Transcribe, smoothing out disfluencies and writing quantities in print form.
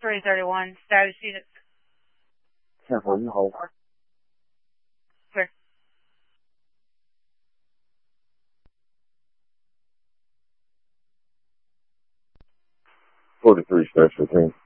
331, status unit. 10-4, you hold. Clear. 43 special team.